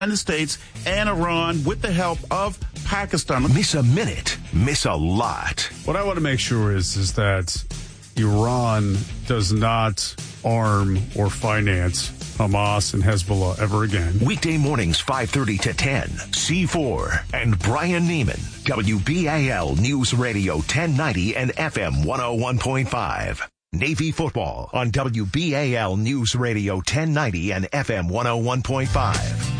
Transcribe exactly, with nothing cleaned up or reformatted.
United States and Iran with the help of Pakistan. Miss a minute, miss a lot. What I want to make sure is, is that Iran does not arm or finance Hamas and Hezbollah ever again. Weekday mornings, five thirty to ten. C four and Brian Neiman. W B A L News Radio ten ninety and F M one oh one point five. Navy football on W B A L News Radio ten ninety and F M one oh one point five.